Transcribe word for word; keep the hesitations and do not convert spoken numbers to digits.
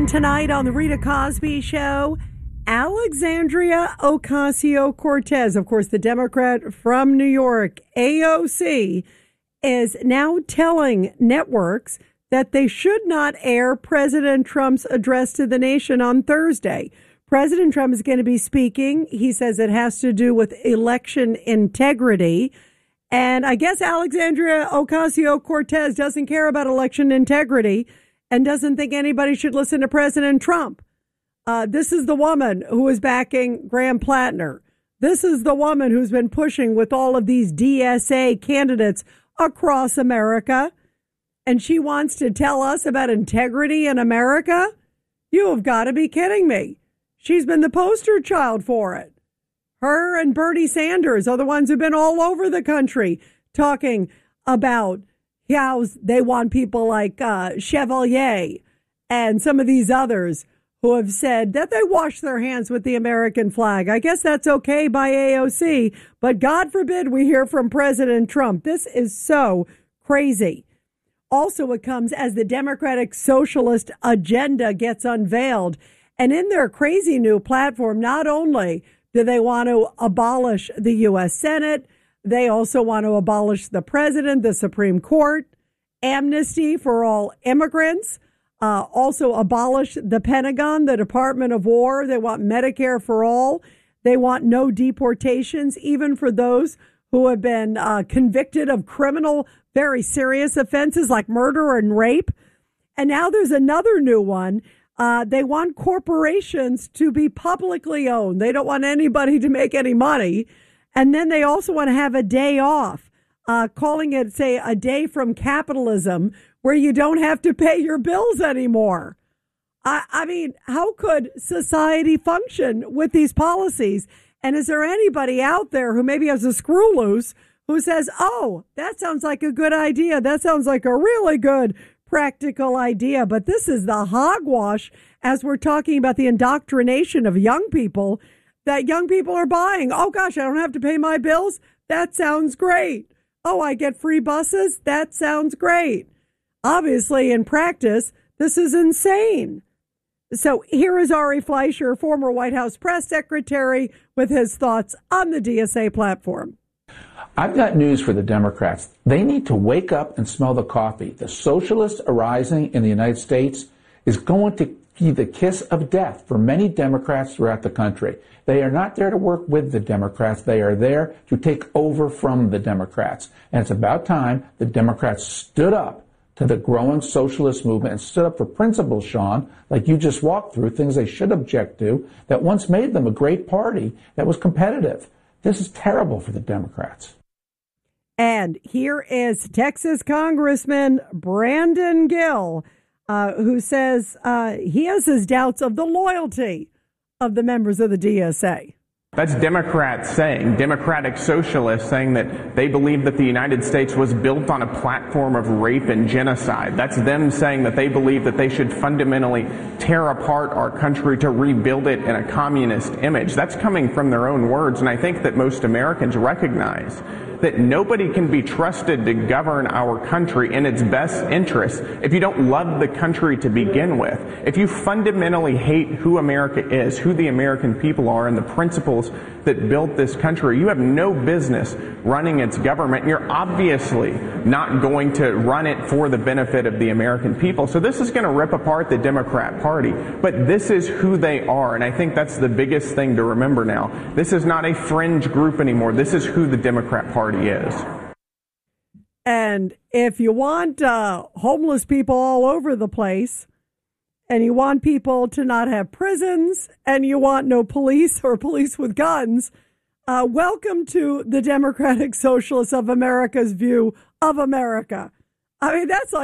And tonight on the Rita Cosby Show, Alexandria Ocasio-Cortez, of course, the Democrat from New York, A O C, is now telling networks that they should not air President Trump's address to the nation on Thursday. President Trump is going to be speaking. He says it has to do with election integrity. And I guess Alexandria Ocasio-Cortez doesn't care about election integrity and doesn't think anybody should listen to President Trump. Uh, this is the woman who is backing Graham Plattner. This is the woman who's been pushing with all of these D S A candidates across America. And she wants to tell us about integrity in America? You have got to be kidding me. She's been the poster child for it. Her and Bernie Sanders are the ones who've been all over the country talking about how they want people like uh, Chevalier and some of these others who have said that they wash their hands with the American flag. I guess that's okay by A O C, but God forbid we hear from President Trump. This is so crazy. Also, it comes as the Democratic Socialist agenda gets unveiled. And in their crazy new platform, not only do they want to abolish the U S Senate, they also want to abolish the president, the Supreme Court, amnesty for all immigrants, uh, also abolish the Pentagon, the Department of War. They want Medicare for all. They want no deportations, even for those who have been uh, convicted of criminal, very serious offenses like murder and rape. And now there's another new one. Uh, they want corporations to be publicly owned. They don't want anybody to make any money. And then they also want to have a day off, uh, calling it, say, a day from capitalism where you don't have to pay your bills anymore. I, I mean, how could society function with these policies? And is there anybody out there who maybe has a screw loose who says, oh, that sounds like a good idea. That sounds like a really good practical idea. But this is the hogwash as we're talking about the indoctrination of young people that young people are buying. Oh, gosh, I don't have to pay my bills. That sounds great. Oh, I get free buses. That sounds great. Obviously, in practice, this is insane. So here is Ari Fleischer, former White House press secretary, with his thoughts on the D S A platform. I've got news for the Democrats. They need to wake up and smell the coffee. The socialist arising in the United States is going to be the kiss of death for many Democrats throughout the country. They are not there to work with the Democrats. They are there to take over from the Democrats. And it's about time the Democrats stood up to the growing socialist movement and stood up for principles, Sean, like you just walked through, things they should object to, that once made them a great party that was competitive. This is terrible for the Democrats. And here is Texas Congressman Brandon Gill, uh, who says uh, he has his doubts of the loyalty of the members of the D S A. That's Democrats saying, Democratic socialists saying that they believe that the United States was built on a platform of rape and genocide. That's them saying that they believe that they should fundamentally tear apart our country to rebuild it in a communist image. That's coming from their own words, and I think that most Americans recognize that nobody can be trusted to govern our country in its best interest if you don't love the country to begin with. If you fundamentally hate who America is, who the American people are, and the principles that built this country, you have no business running its government. You're obviously not going to run it for the benefit of the American people. So this is going to rip apart the Democrat Party. But this is who they are, and I think that's the biggest thing to remember now. This is not a fringe group anymore. This is who the Democrat Party is. And if you want uh, homeless people all over the place, and you want people to not have prisons, and you want no police or police with guns, uh, welcome to the Democratic Socialists of America's view of America. I mean, that's like